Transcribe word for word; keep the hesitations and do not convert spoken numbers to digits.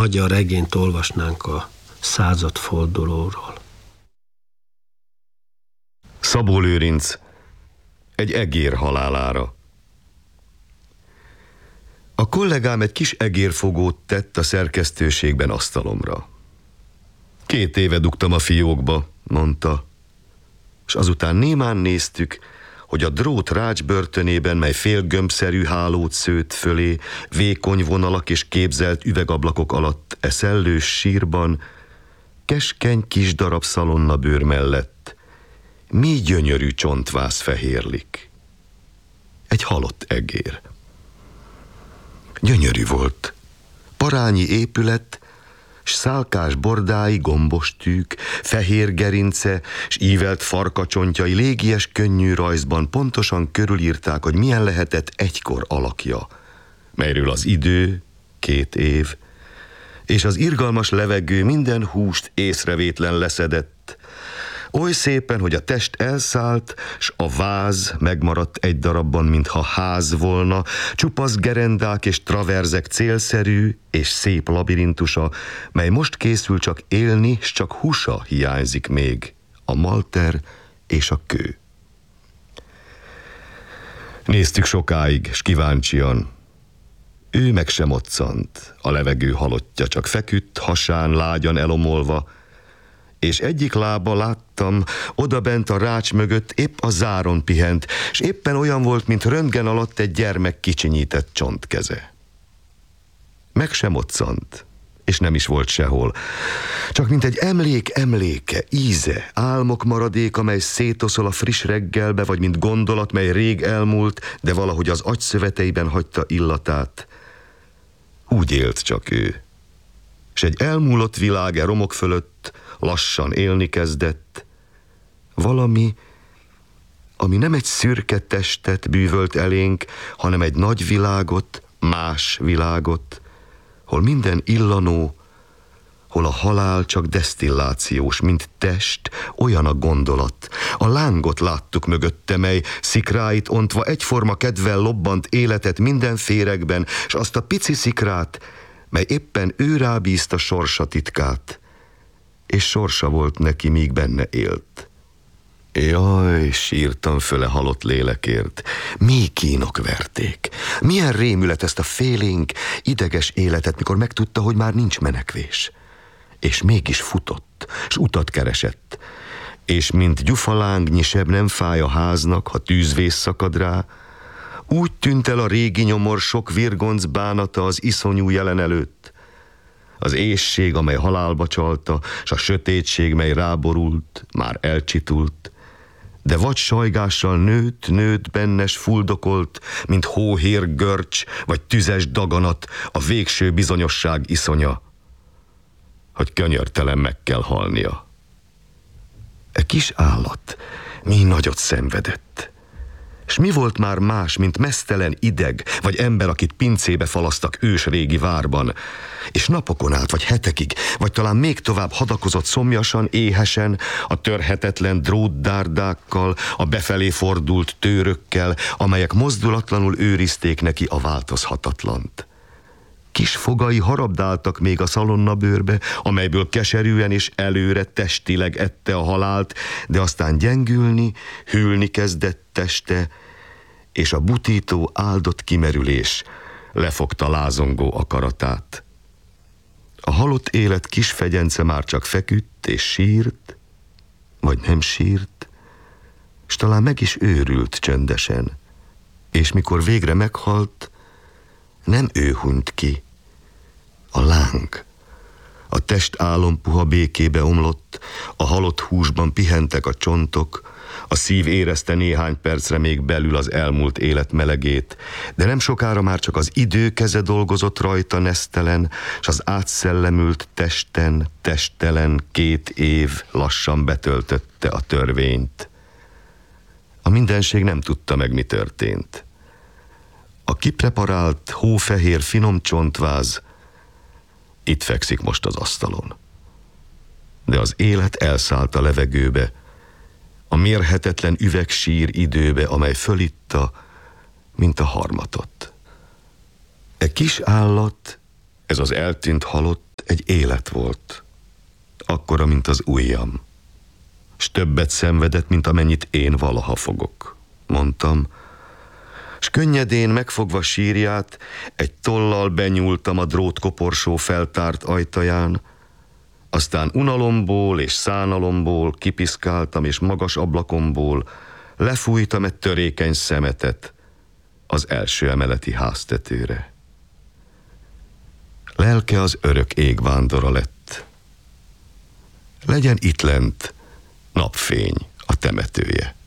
hagyja a regényt olvasnánk a századfordulóról. Szabó Lőrinc, egy egér halálára. A kollégám egy kis egérfogót tett a szerkesztőségben asztalomra. Két éve dugtam a fiókba, mondta, és azután némán néztük, hogy a drót rácsbörtönében, mely félgömbszerű hálót szőtt fölé, vékony vonalak és képzelt üvegablakok alatt e szellős sírban, keskeny kis darab szalonnabőr mellett mi gyönyörű csontváz fehérlik. Egy halott egér. Gyönyörű volt. Parányi épület, s szálkás bordái, gombos tűk, fehér gerince, s ívelt farkacsontjai légies könnyű rajzban pontosan körülírták, hogy milyen lehetett egykor alakja, melyről az idő, két év, és az irgalmas levegő minden húst észrevétlen leszedett, oly szépen, hogy a test elszállt, s a váz megmaradt egy darabban, mintha ház volna, csupasz gerendák és traverzek célszerű és szép labirintusa, mely most készül csak élni, s csak húsa hiányzik még, a malter és a kő. Néztük sokáig, s kíváncsian. Ő meg sem moccant, a levegő halottja csak feküdt, hasán lágyan elomolva, és egyik lába láttam, odabent a rács mögött épp a záron pihent, s éppen olyan volt, mint röntgen alatt egy gyermek kicsinyített csontkeze. Meg sem moccant, és nem is volt sehol. Csak mint egy emlék emléke, íze, álmok maradéka, mely szétoszol a friss reggelbe, vagy mint gondolat, mely rég elmúlt, de valahogy az agyszöveteiben hagyta illatát. Úgy élt csak ő. S egy elmúlott világ e romok fölött lassan élni kezdett. Valami, ami nem egy szürke testet bűvölt elénk, hanem egy nagy világot, más világot, hol minden illanó, hol a halál csak desztillációs, mint test, olyan a gondolat. A lángot láttuk mögötte, mely szikráit ontva egyforma kedvel lobbant életet minden féregben, s azt a pici szikrát, mely éppen ő rábízta sorsa titkát, és sorsa volt neki, míg benne élt. Jaj, sírtam föle halott lélekért. Mi kínok verték. Milyen rémület ezt a félénk, ideges életet, mikor megtudta, hogy már nincs menekvés. És mégis futott, s utat keresett. És mint gyufalángnyi seb nem fáj a háznak, ha tűzvész szakad rá, úgy tűnt el a régi nyomor sok virgonc bánata az iszonyú jelen előtt. Az éhség, amely halálba csalta, s a sötétség, mely ráborult, már elcsitult, de vagy sajgással nőtt, nőtt bennes fuldokolt, mint hóhér görcs, vagy tüzes daganat, a végső bizonyosság iszonya, hogy könyörtelen meg kell halnia. E kis állat mi nagyot szenvedett. S mi volt már más, mint meztelen ideg, vagy ember, akit pincébe falasztak ős régi várban, és napokon át, vagy hetekig, vagy talán még tovább hadakozott szomjasan, éhesen, a törhetetlen drótdárdákkal, a befelé fordult tőrökkel, amelyek mozdulatlanul őrizték neki a változhatatlant. Kis fogai harabdáltak még a szalonnabőrbe, amelyből keserűen és előre testileg ette a halált, de aztán gyengülni, hűlni kezdett teste, és a butító áldott kimerülés lefogta lázongó akaratát. A halott élet kis fegyence már csak feküdt és sírt, vagy nem sírt, s talán meg is őrült csöndesen, és mikor végre meghalt, nem ő hunyt ki, a láng. A test álompuha békébe omlott, a halott húsban pihentek a csontok, a szív érezte néhány percre még belül az elmúlt élet melegét, de nem sokára már csak az idő keze dolgozott rajta nesztelen, s az átszellemült testen, testtelen két év lassan betöltötte a törvényt. A mindenség nem tudta meg, mi történt. A kipreparált, hófehér finom csontváz itt fekszik most az asztalon. De az élet elszállt a levegőbe, a mérhetetlen üvegsír időbe, amely fölitta, mint a harmatot. E kis állat, ez az eltűnt halott, egy élet volt, akkora, mint az ujjam, s többet szenvedett, mint amennyit én valaha fogok, mondtam, s könnyedén megfogva sírját, egy tollal benyúltam a drótkoporsó feltárt ajtaján, aztán unalomból és szánalomból kipiszkáltam, és magas ablakomból lefújtam egy törékeny szemetet az első emeleti háztetőre. Lelke az örök ég vándora lett. Legyen itt lent napfény a temetője.